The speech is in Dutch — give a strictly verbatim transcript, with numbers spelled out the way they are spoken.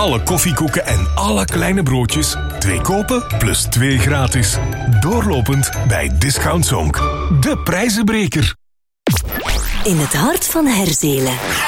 Alle koffiekoeken en alle kleine broodjes. Twee kopen plus twee gratis. Doorlopend bij Discount Zonk. De prijzenbreker. In het hart van Herzelen.